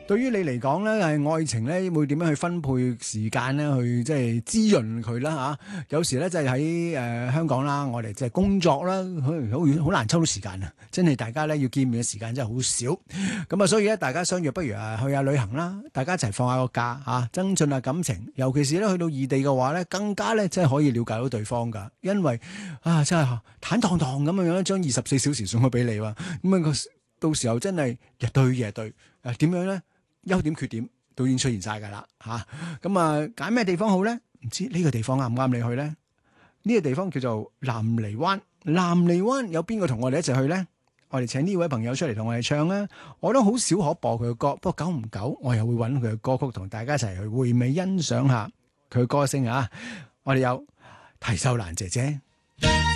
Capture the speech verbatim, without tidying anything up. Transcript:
對於你嚟講咧，係愛情咧會點樣去分配時間咧，去即係滋潤佢啦嚇。有時咧即係喺誒香港啦，我哋即係工作啦，好好好難抽到時間啊！真係大家咧要見面嘅時間真係好少。咁啊，所以咧大家相約不如啊去下旅行啦，大家一齊放下個假嚇，增進下感情。尤其是咧去到異地嘅話咧，更加咧真係可以了解到對方㗎。因為啊，真係坦蕩蕩咁樣樣將二十四小時送咗俾你喎。咁啊個到時候真係日對夜對，誒點樣咧？優點缺點都已經出現晒㗎啦嚇，咁啊揀咩地方好咧？唔知呢個地方啱唔啱你去咧？呢個地方叫做南泥灣，南泥灣有邊個同我哋一齊去咧？我哋請呢位朋友出嚟同我哋唱啦。我都好少可播佢嘅歌，不過久唔久我又會揾佢嘅歌曲同大家一齊去回味欣賞下佢嘅歌聲啊！我哋有提秀蘭姐姐。